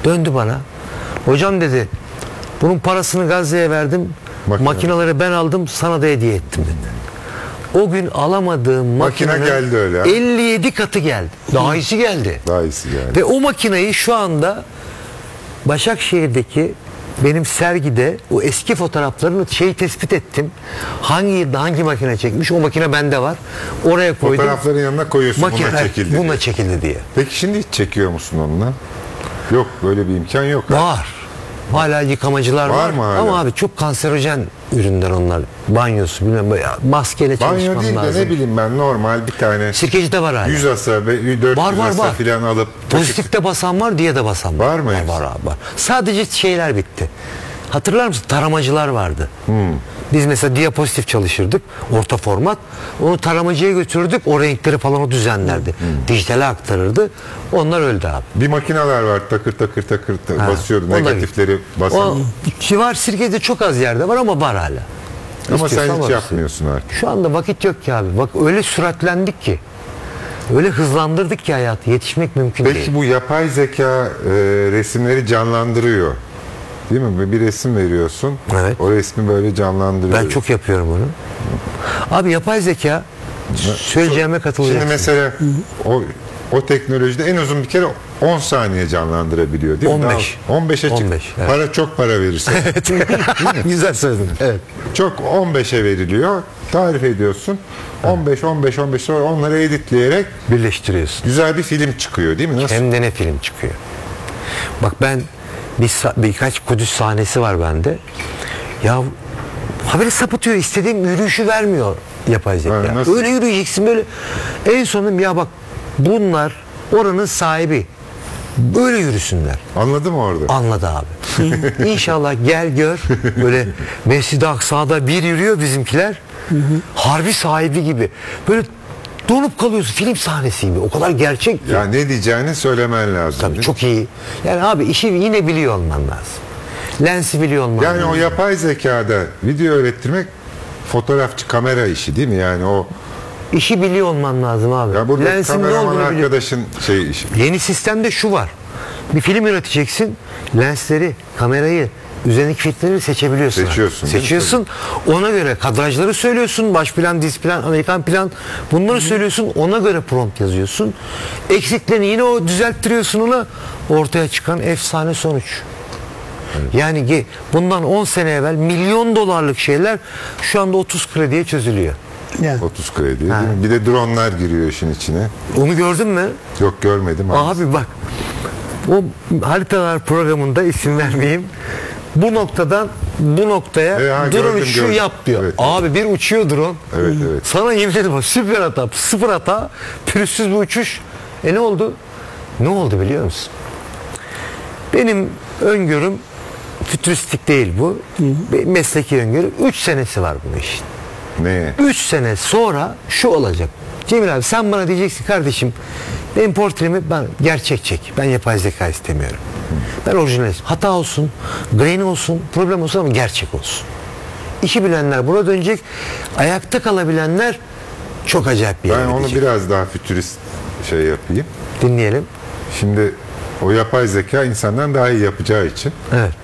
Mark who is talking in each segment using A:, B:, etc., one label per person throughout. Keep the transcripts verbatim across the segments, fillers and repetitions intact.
A: Döndü bana. Hocam dedi, bunun parasını Gazze'ye verdim.
B: Makine.
A: Makineleri ben aldım, sana da hediye ettim dedi. O gün alamadığım
B: Makine geldi öyle. Ha?
A: elli yedi katı geldi. Daha iyisi geldi.
B: Daha iyisi geldi.
A: Ve o makineyi şu anda Başakşehir'deki benim sergide o eski fotoğraflarını şeyi tespit ettim. Hangi yılda hangi makine çekmiş? O makine bende var. Oraya koydum.
B: Fotoğrafların yanına koyuyorsun.
A: Makine,
B: bununla çekildi
A: bununla
B: diye.
A: çekildi diye.
B: Peki şimdi hiç çekiyor musun onunla? Yok, böyle bir imkan yok.
A: Var. Hala yıkamacılar var.
B: Var mı hala?
A: Ama abi çok kanserojen ürünler onlar. Banyosu bilmem böyle maskeyle çalışman
B: Banyo değil de
A: lazım.
B: ne bileyim ben, normal bir tane
A: Sirkeci de var hala.
B: yüz asa, dört
A: Var,
B: yüz
A: var,
B: asa
A: var.
B: filan alıp
A: Pozitifte basan var, diye de basan var.
B: Var mı
A: Var,
B: hepsi?
A: var abi, var. Sadece şeyler bitti. Hatırlar mısın? Taramacılar vardı.
B: Hmm.
A: Biz mesela diapozitif çalışırdık. Orta format. Onu taramacıya götürdük. O renkleri falan o düzenlerdi.
B: Hmm.
A: Dijitale aktarırdı. Onlar öldü abi.
B: bir makineler var, takır takır takır takır
A: Ha,
B: basıyordu,
A: o da
B: negatifleri basan.
A: O civar Sirkeci'de çok az yerde var ama var hala.
B: Ama sen
A: İstiyorsan
B: hiç
A: var.
B: yapmıyorsun artık.
A: Şu anda vakit yok ki abi. Bak öyle süratlendik ki. Öyle hızlandırdık ki hayatı. Yetişmek mümkün
B: Peki
A: değil.
B: bu yapay zeka e, resimleri canlandırıyor. Değil mi? Bir resim veriyorsun.
A: Evet.
B: O resmi böyle canlandırıyor.
A: Ben çok yapıyorum onu. Abi yapay zeka söyleyeceğime katılacaksın.
B: Şimdi mesela o o teknolojide en uzun bir kere on saniye canlandırabiliyor değil mi?
A: on beş.
B: Daha on beşe çık.
A: on beş, evet.
B: Para çok para verirsen.
A: Güzel söyledin. Evet.
B: Çok on beşe veriliyor. Tarif ediyorsun. on beş on beş on beş sonra onları editleyerek
A: Birleştiriyorsun.
B: güzel bir film çıkıyor değil mi? Nasıl?
A: Hem de ne film çıkıyor. Bak ben bir, birkaç Kudüs sahnesi var bende. Ya haberi sapıtıyor. İstediğim yürüyüşü vermiyor yapay zeka.
B: Ha, nasıl?
A: Öyle yürüyeceksin böyle. En sonunda ya bak bunlar oranın sahibi. Böyle yürüsünler.
B: Anladın mı orada?
A: Anladı abi. İnşallah gel gör. Böyle Mescid-i Aksa'da bir yürüyor bizimkiler. Harbi sahibi gibi. Böyle donup kalıyorsun. Film sahnesi gibi. O kadar gerçek ki.
B: Ya ne diyeceğini söylemen lazım.
A: Tabii
B: değil mi?
A: çok iyi. Yani abi işi yine biliyor olman lazım. Lensi biliyor olman
B: Yani
A: lazım.
B: o yapay zekada video ürettirmek fotoğrafçı kamera işi değil mi? Yani o
A: İşi biliyor olman lazım abi.
B: ya burada
A: Lensin ne
B: kameraman
A: olduğunu biliyor.
B: arkadaşın şey işi.
A: Yeni sistemde şu var. Bir film üreteceksin. Lensleri, kamerayı, üzerindeki filtreleri seçebiliyorsun.
B: Seçiyorsun, değil mi?
A: Seçiyorsun. Ona göre kadrajları söylüyorsun. Baş plan, diz plan, Amerikan plan. Bunları söylüyorsun. Ona göre prompt yazıyorsun. Eksiklerini yine o düzelttiriyorsun ona. Ortaya çıkan efsane sonuç. Yani ge- bundan on sene evvel milyon dolarlık şeyler şu anda otuz krediye çözülüyor.
C: Yani.
B: otuz kredi değil mi? Bir de dronlar giriyor işin içine.
A: Onu gördün mü?
B: Yok, görmedim.
A: Abi bak, o haritalar programında isim vermeyeyim. Bu noktadan bu noktaya
B: E, ha,
A: drone'u
B: gördüm,
A: şu
B: gördüm.
A: yap diyor.
B: Evet,
A: Abi bir uçuyor drone.
B: Evet, evet.
A: Sana yemin ederim süper hata, sıfır hata, pürüzsüz bir uçuş. E ne oldu? Ne oldu biliyor musun? Benim öngörüm fütüristik değil bu. Bir mesleki öngörü. Üç senesi var bu işin.
B: Ne?
A: Üç sene sonra şu olacak. Cemil abi sen bana diyeceksin kardeşim benim portremi ben gerçek çek. Ben yapay zeka istemiyorum. Ben orijinal. Hata olsun, grain olsun, problem olsun ama gerçek olsun. İşi bilenler buna dönecek. Ayakta kalabilenler çok acayip bir yere
B: Ben onu
A: gidecek.
B: biraz daha fütürist şey yapayım.
A: Dinleyelim.
B: Şimdi o yapay zeka insandan daha iyi yapacağı için
A: Evet.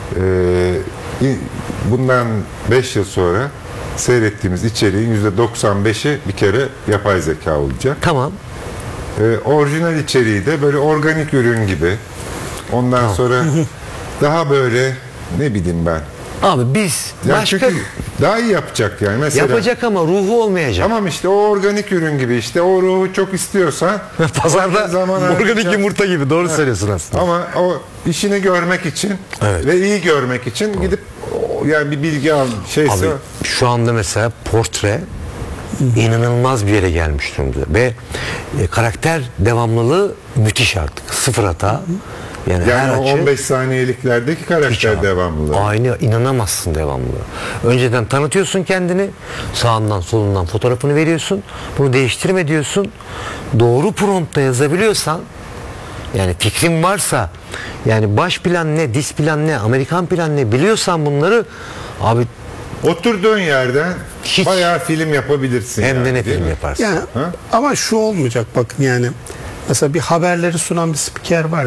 B: e, bundan beş yıl sonra seyrettiğimiz içeriğin yüzde doksan beşi bir kere yapay zeka olacak.
A: Tamam.
B: E, orijinal içeriği de böyle organik ürün gibi. Ondan sonra daha böyle ne bileyim ben.
A: Abi biz
B: Yani
A: başka
B: çünkü daha iyi yapacak yani. Mesela,
A: yapacak ama ruhu olmayacak.
B: Tamam işte o organik ürün gibi, işte o ruhu çok istiyorsan
A: Pazarda
B: zaman
A: organik
B: harcayacak.
A: yumurta gibi doğru söylüyorsun aslında.
B: Ama o işini görmek için
A: Evet.
B: ve iyi görmek için gidip o, yani bir bilgi al şeyse
A: Abi şu anda mesela portre inanılmaz bir yere gelmiş durumda ve e, karakter devamlılığı müthiş artık. Sıfır hata. Yani, her
B: yani o
A: açı
B: on beş saniyeliklerdeki
A: hiç
B: karakter
A: abi.
B: devamlılığı.
A: Aynı inanamazsın devamlılığı. Önceden tanıtıyorsun kendini. Sağından solundan fotoğrafını veriyorsun. Bunu değiştirme diyorsun. Doğru promptta yazabiliyorsan yani fikrin varsa yani baş plan ne, diz plan ne, Amerikan plan ne biliyorsan bunları abi
B: Oturduğun yerden
A: Hiç.
B: bayağı film yapabilirsin.
A: hem de
B: yani,
A: ne
B: değil
A: film
B: mi?
A: yaparsın.
C: Yani
B: Ha?
C: ama şu olmayacak bakın yani. Mesela bir haberleri sunan bir spiker var.